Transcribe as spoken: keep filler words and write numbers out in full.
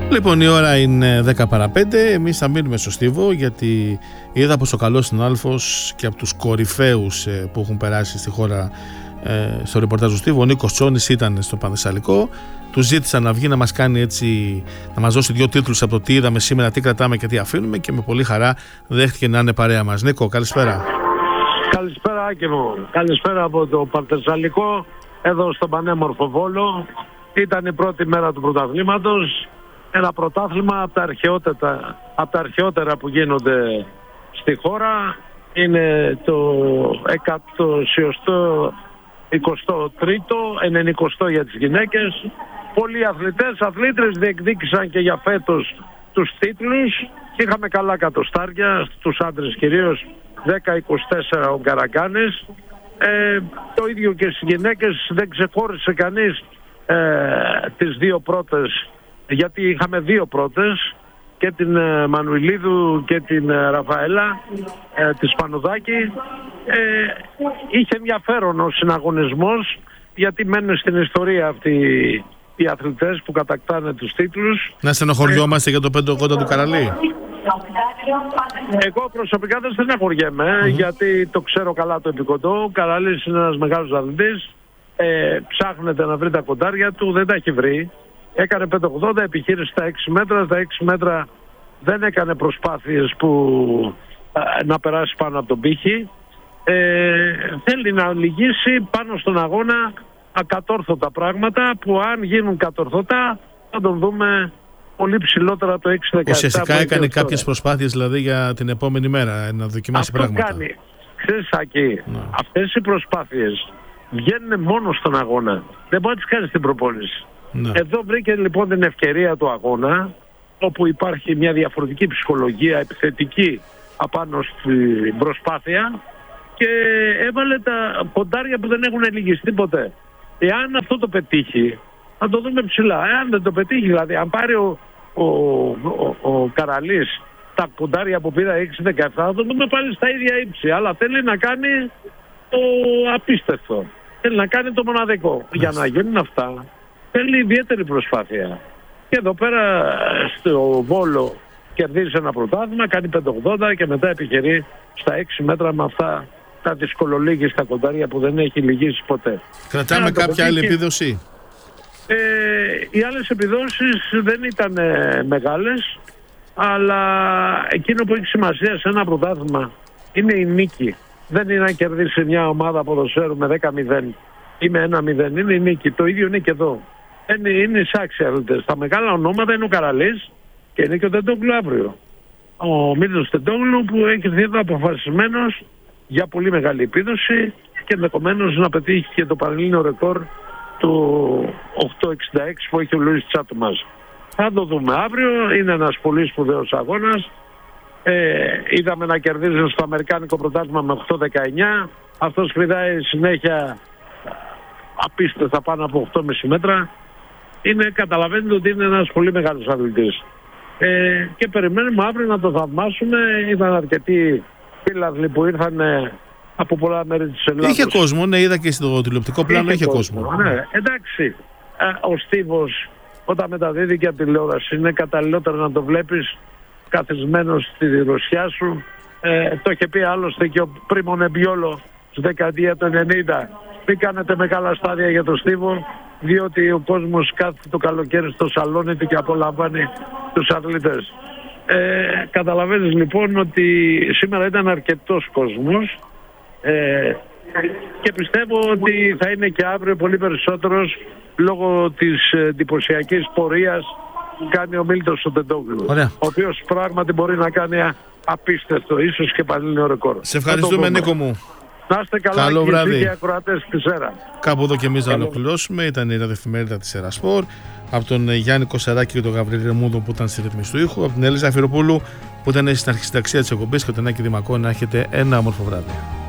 Λοιπόν, η ώρα είναι δέκα παρά πέντε. Εμείς θα μείνουμε στο Στίβο, γιατί είδα πως ο καλός συνάδελφος και από τους κορυφαίους που έχουν περάσει στη χώρα ε, στο ρεπορτάζ του Στίβου, ο Νίκος Τσόνης, ήταν στο Πανθεσσαλικό. Του ζήτησα να βγει να μας κάνει έτσι, να μας δώσει δύο τίτλους από το τι είδαμε σήμερα, τι κρατάμε και τι αφήνουμε, και με πολύ χαρά δέχτηκε να είναι παρέα μας. Νίκο, καλησπέρα. Καλησπέρα, Άκη μου. Καλησπέρα από το Πανθεσσαλικό, εδώ στον πανέμορφο Βόλο. Ήταν η πρώτη μέρα του πρωταθλήματος. Ένα πρωτάθλημα από τα αρχαιότερα, από τα αρχαιότερα που γίνονται στη χώρα. Είναι το εκατόν εικοστό τρίτο, ενενηκοστό για τις γυναίκες. Πολλοί αθλητές, αθλήτρες διεκδίκησαν και για φέτος τους τίτλους. Είχαμε καλά κατοστάρια, στους άντρες κυρίως, δέκα είκοσι τέσσερα ο Καραγκάνης. Ε, το ίδιο και στις γυναίκες, δεν ξεχώρισε κανείς ε, τις δύο πρώτες, γιατί είχαμε δύο πρώτες, και την ε, Μανουηλίδου και την ε, Ραφαέλα ε, της Πανουδάκη. Ε, είχε ενδιαφέρον ο συναγωνισμός, γιατί μένουν στην ιστορία αυτοί οι αθλητές που κατακτάνε τους τίτλους. Να στενοχωριόμαστε ε, για το πέντε ογδόντα του Καραλή. Εγώ προσωπικά δεν στεναχωριέμαι, mm-hmm. γιατί το ξέρω καλά το επικοντό. Ο Καραλής είναι ένας μεγάλος αθλητής. Ε, ψάχνεται να βρει τα κοντάρια του, δεν τα έχει βρει. Έκανε πέντε ογδόντα, επιχείρηση στα έξι μέτρα. Στα έξι μέτρα δεν έκανε προσπάθειες που α, να περάσει πάνω από τον πύχη. Ε, θέλει να λυγίσει πάνω στον αγώνα ακατόρθωτα πράγματα, που αν γίνουν κατορθωτά θα τον δούμε πολύ ψηλότερα το έξι δεκαεπτά. Ουσιαστικά έκανε κάποιες προσπάθειες δηλαδή για την επόμενη μέρα να δοκιμάσει αυτό πράγματα. Κάνει. Ξέρεις, Ακή, ναι. αυτές οι προσπάθειες βγαίνουν μόνο στον αγώνα. Δεν μπορεί να τις κάνεις στην προπόνηση. Ναι. Εδώ βρήκε λοιπόν την ευκαιρία του αγώνα, όπου υπάρχει μια διαφορετική ψυχολογία, επιθετική απάνω στην προσπάθεια, και έβαλε τα ποντάρια που δεν έχουν λυγιστεί ποτέ. Εάν αυτό το πετύχει, θα το δούμε ψηλά. Εάν δεν το πετύχει, δηλαδή αν πάρει ο, ο, ο, ο Καραλής τα ποντάρια που πήρα έξι δεκαεπτά, θα το δούμε πάλι στα ίδια ύψη. Αλλά θέλει να κάνει το απίστευτο. Θέλει να κάνει το μοναδικό. Yes. Για να γίνουν αυτά θέλει ιδιαίτερη προσπάθεια. Και εδώ πέρα στο Βόλο κερδίζει ένα πρωτάθλημα, κάνει πέντε ογδόντα και μετά επιχειρεί στα έξι μέτρα με αυτά τα δυσκολολίγη στα κοντάρια που δεν έχει λυγίσει ποτέ. Κρατάμε κάποια άλλη επίδοση. Ε, οι άλλες επιδόσεις δεν ήταν ε, μεγάλες, αλλά εκείνο που έχει σημασία σε ένα πρωτάθλημα είναι η νίκη. Δεν είναι να κερδίσει μια ομάδα ποδοσφαίρου με δέκα μηδέν ή με ένα μηδέν, είναι η νίκη. Το ίδιο είναι και εδώ. Είναι, είναι εισάξιοι αθλητές. Τα μεγάλα ονόματα είναι ο Καραλής και είναι και ο Τεντόγλου αύριο. Ο Μίλτος Τεντόγλου, που έχει έρθει εδώ αποφασισμένος για πολύ μεγάλη επίδοση και ενδεχομένως να πετύχει και το πανελλήνιο ρεκόρ του οκτώ εξήντα έξι που έχει ο Λουίς Τσάτουμας. Θα το δούμε αύριο. Είναι ένας πολύ σπουδαίος αγώνας. Ε, είδαμε να κερδίζουν στο αμερικάνικο πρωτάθλημα με οκτώ δεκαεννιά. Αυτός πηδάει συνέχεια απίστευτα πάνω από οκτώ κόμμα πέντε μέτρα. Είναι, καταλαβαίνετε ότι είναι ένας πολύ μεγάλος αθλητής. Ε, και περιμένουμε αύριο να το θαυμάσουμε. Ήταν αρκετοί φίλαθλοι που ήρθαν από πολλά μέρη της Ελλάδας. Είχε κόσμο, ναι, είδα και στο τηλεοπτικό πλάνο, είχε, είχε κόσμο. κόσμο. Ναι, εντάξει. Ο Στίβος όταν μεταδίδει και από τηλεόραση είναι καταλληλότερο να το βλέπεις καθισμένος στη ρωσιά σου. Ε, το είχε πει άλλωστε και ο Πρίμο Νεμπιόλο στη δεκαετία του ενενήντα. Μην κάνετε μεγάλα στάδια για το Στίβο, διότι ο κόσμος κάθεται το καλοκαίρι στο σαλόνι του και απολαμβάνει τους αθλητές. Ε, καταλαβαίνεις λοιπόν ότι σήμερα ήταν αρκετός κόσμος, ε, και πιστεύω ότι θα είναι και αύριο πολύ περισσότερος λόγω της εντυπωσιακής πορείας που κάνει ο Μίλτος ο Τεντόγλου, ο οποίος πράγματι μπορεί να κάνει απίστευτο, ίσως και πανελλήνιο ρεκόρ. Σε ευχαριστούμε, Νίκο μου. Να είστε καλά. Καλό και βράδυ. Και ακροατές της ΕΡΑ. Κάπου εδώ και εμείς να ολοκληρώσουμε. Ήταν η ραδιοφημερίδα της ΕΡΑ Σπορ, από τον Γιάννη Κωσαράκη και τον Γαβρίλη Ρεμούδο που ήταν στη ρύθμιση του ήχου, από την Ελίζα Αφιροπούλου που ήταν στην αρχισυνταξία της εκπομπής, και τον Άκη Δημακό. Να έχετε ένα όμορφο βράδυ.